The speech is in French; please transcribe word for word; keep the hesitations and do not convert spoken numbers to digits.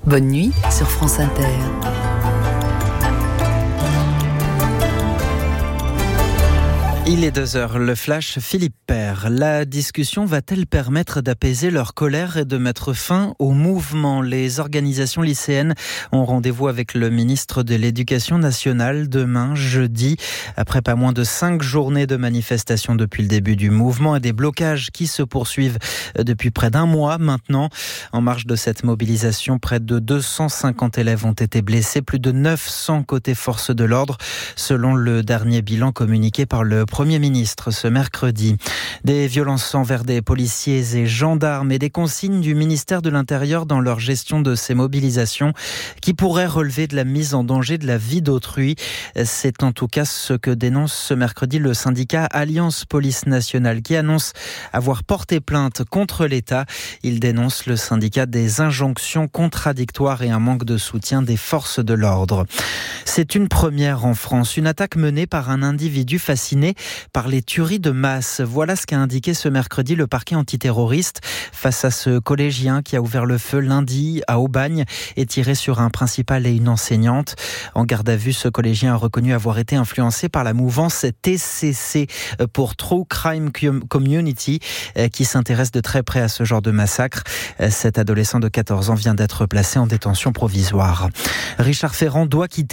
Bonne nuit sur France Inter. Il est deux heures, le flash Philippe Père. La discussion va-t-elle permettre d'apaiser leur colère et de mettre fin au mouvement ? Les organisations lycéennes ont rendez-vous avec le ministre de l'Éducation nationale demain, jeudi, après pas moins de cinq journées de manifestations depuis le début du mouvement et des blocages qui se poursuivent depuis près d'un mois maintenant. En marge de cette mobilisation, près de deux cent cinquante élèves ont été blessés, plus de neuf cents côté forces de l'ordre, selon le dernier bilan communiqué par le Premier ministre ce mercredi. Des violences envers des policiers et gendarmes et des consignes du ministère de l'Intérieur dans leur gestion de ces mobilisations qui pourraient relever de la mise en danger de la vie d'autrui. C'est en tout cas ce que dénonce ce mercredi le syndicat Alliance Police Nationale qui annonce avoir porté plainte contre l'État. Il dénonce le syndicat des injonctions contradictoires et un manque de soutien des forces de l'ordre. C'est une première en France, une attaque menée par un individu fasciné par les tueries de masse. Voilà ce qu'a indiqué ce mercredi le parquet antiterroriste face à ce collégien qui a ouvert le feu lundi à Aubagne et tiré sur un principal et une enseignante. En garde à vue, ce collégien a reconnu avoir été influencé par la mouvance T C C pour True Crime Community qui s'intéresse de très près à ce genre de massacre. Cet adolescent de quatorze ans vient d'être placé en détention provisoire. Richard Ferrand doit quitter